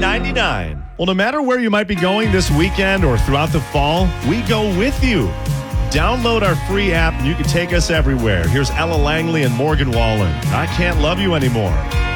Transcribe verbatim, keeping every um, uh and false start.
ninety-nine. Well, no matter where you might be going this weekend or throughout the fall, we go with you. Download our free app and you can take us everywhere. Here's Ella Langley and Morgan Wallen. I Can't Love You Anymore.